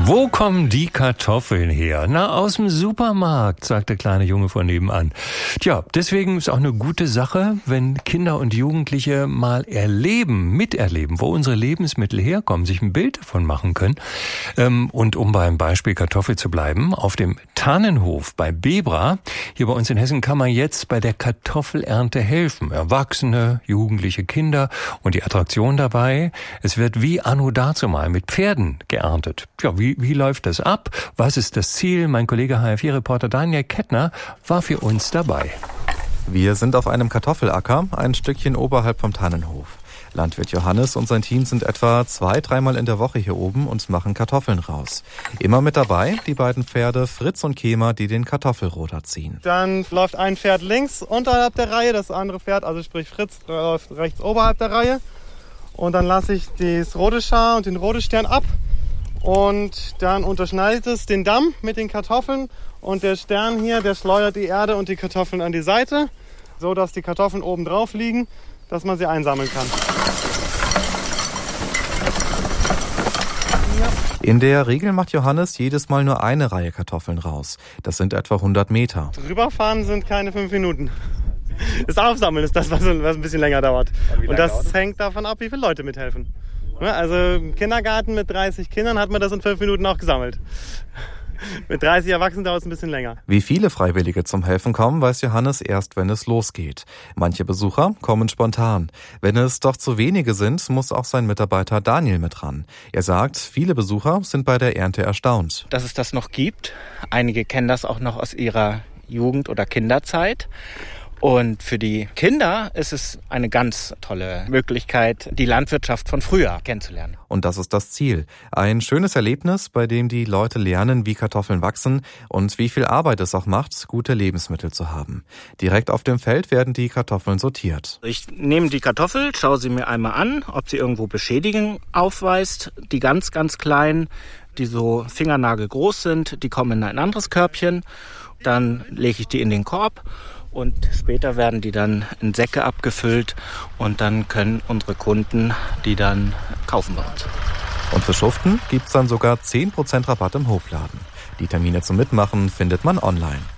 Wo kommen die Kartoffeln her? Na, aus dem Supermarkt, sagt der kleine Junge von nebenan. Tja, deswegen ist auch eine gute Sache, wenn Kinder und Jugendliche mal miterleben, wo unsere Lebensmittel herkommen, sich ein Bild davon machen können. Und um beim Beispiel Kartoffel zu bleiben, auf dem Tannenhof bei Bebra, hier bei uns in Hessen, kann man jetzt bei der Kartoffelernte helfen. Erwachsene, jugendliche Kinder und die Attraktion dabei, es wird wie anno dazumal mit Pferden geerntet. Ja, wie läuft das ab? Was ist das Ziel? Mein Kollege HF4-Reporter Daniel Kettner war für uns dabei. Wir sind auf einem Kartoffelacker, ein Stückchen oberhalb vom Tannenhof. Landwirt Johannes und sein Team sind etwa 2-3 Mal in der Woche hier oben und machen Kartoffeln raus. Immer mit dabei die beiden Pferde Fritz und Kema, die den Kartoffelroder ziehen. Dann läuft ein Pferd links unterhalb der Reihe, das andere Pferd, also sprich Fritz, läuft rechts oberhalb der Reihe. Und dann lasse ich das rote Schar und den roten Stern ab. Und dann unterschneidet es den Damm mit den Kartoffeln und der Stern hier, der schleudert die Erde und die Kartoffeln an die Seite, so dass die Kartoffeln oben drauf liegen, dass man sie einsammeln kann. In der Regel macht Johannes jedes Mal nur eine Reihe Kartoffeln raus. Das sind etwa 100 Meter. Rüberfahren sind keine 5 Minuten. Das Aufsammeln ist das, was ein bisschen länger dauert. Und das hängt davon ab, wie viele Leute mithelfen. Also im Kindergarten mit 30 Kindern hat man das in 5 Minuten auch gesammelt. Mit 30 Erwachsenen dauert es ein bisschen länger. Wie viele Freiwillige zum Helfen kommen, weiß Johannes erst, wenn es losgeht. Manche Besucher kommen spontan. Wenn es doch zu wenige sind, muss auch sein Mitarbeiter Daniel mit ran. Er sagt, viele Besucher sind bei der Ernte erstaunt. Dass es das noch gibt. Einige kennen das auch noch aus ihrer Jugend- oder Kinderzeit. Und für die Kinder ist es eine ganz tolle Möglichkeit, die Landwirtschaft von früher kennenzulernen. Und das ist das Ziel. Ein schönes Erlebnis, bei dem die Leute lernen, wie Kartoffeln wachsen und wie viel Arbeit es auch macht, gute Lebensmittel zu haben. Direkt auf dem Feld werden die Kartoffeln sortiert. Ich nehme die Kartoffel, schaue sie mir einmal an, ob sie irgendwo Beschädigung aufweist. Die ganz, ganz kleinen, die so fingernagelgroß sind, die kommen in ein anderes Körbchen. Dann lege ich die in den Korb. Und später werden die dann in Säcke abgefüllt und dann können unsere Kunden die dann kaufen bei uns. Und für Schuften gibt's dann sogar 10% Rabatt im Hofladen. Die Termine zum Mitmachen findet man online.